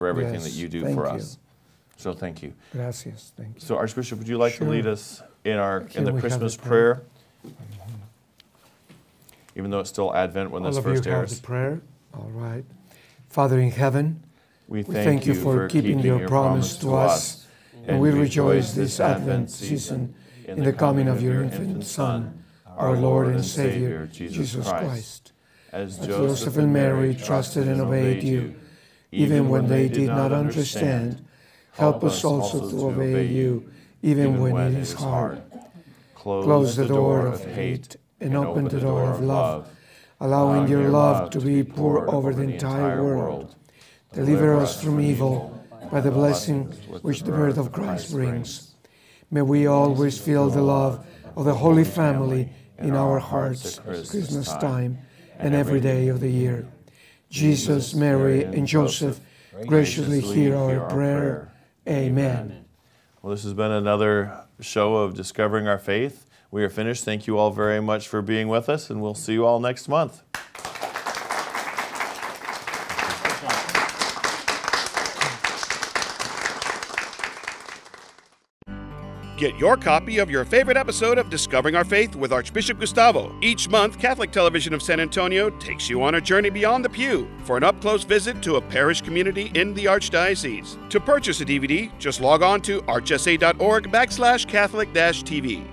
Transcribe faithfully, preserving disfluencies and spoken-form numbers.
for everything Yes, that you do thank for you. us. So thank you. Gracias. Thank you. So Archbishop, would you like Sure. to lead us in our Here in the we have Christmas the prayer? prayer. Even though it's still Advent when All this of you first have airs. the prayer. All right. Father in heaven, We we thank you for keeping your promise to us, and we rejoice this Advent season in the coming of your infant Son, our Lord and Savior, Jesus Christ. As As Joseph and Mary trusted and obeyed you, even when they did not understand, help us also to obey you, even when it is hard. Close the door of hate and open the door of love, allowing your love to be poured over the entire world. Deliver us from evil by the blessing which the birth of Christ brings. May we always feel the love of the Holy Family in our hearts at Christmas time and every day of the year. Jesus, Mary, and Joseph graciously hear our prayer. Amen. Well, this has been another show of Discovering Our Faith. We are finished. Thank you all very much for being with us, and we'll see you all next month. Get your copy of your favorite episode of Discovering Our Faith with Archbishop Gustavo. Each month, Catholic Television of San Antonio takes you on a journey beyond the pew for an up-close visit to a parish community in the Archdiocese. To purchase a D V D, just log on to archsa.org backslash Catholic dash TV.